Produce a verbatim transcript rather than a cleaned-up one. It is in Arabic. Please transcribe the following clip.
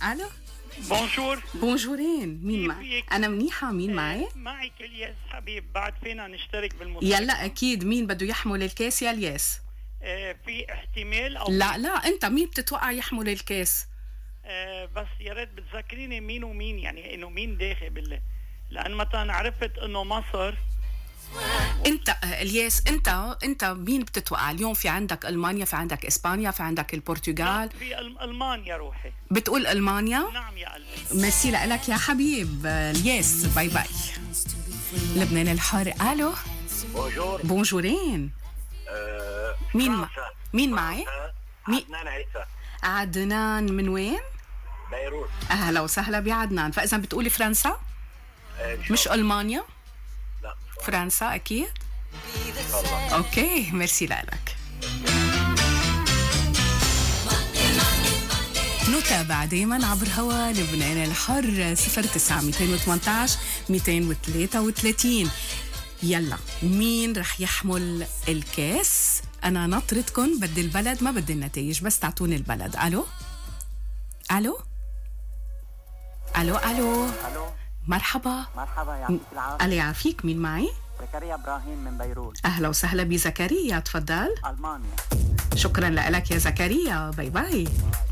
الو بونجور. بونجورين، مين معي؟ انا منيحه، مين معي؟ معك الياس حبيب. بعد فينا نشترك بالمسابقه؟ يلا اكيد. مين بده يحمل الكاس يا الياس؟ آه في احتمال او لا لا، انت مين بتتوقع يحمل الكاس؟ آه بس يا ريت بتذكريني مين ومين، يعني انه مين داخل بالله، لان مثلا عرفت انه مصر. انت الياس، انت انت مين بتتوقع اليوم؟ في عندك المانيا، في عندك اسبانيا، في عندك البرتغال. في المانيا روحي. بتقول المانيا؟ نعم يا قلبي. ميرسي لك يا حبيب الياس، باي باي. لبنان الحر. الو بونجور. بونجورين. أه مين ما... مين معي؟ عدنان عيسى. عدنان من وين؟ بيروت. اهلا وسهلا بعدنان. فاذا بتقولي فرنسا؟ أه مش المانيا؟ لا فرنسا اكيد. الله. اوكي ميرسي لك. نتابع دائما عبر هوا لبنان الحر صفر تسعة مئتين وثمانية عشر مئتين وثلاثة وثلاثين. يلا مين رح يحمل الكاس؟ انا نطرتكم، بدي البلد ما بدي النتائج، بس تعطوني البلد. الو الو الو الو الو مرحبا. مرحبا، يعطيك العافيه. الله يعافيك، مين معي؟ زكريا ابراهيم من بيروت. اهلا وسهلا بزكريا، تفضل. المانيا. شكرا لك يا زكريا، باي باي.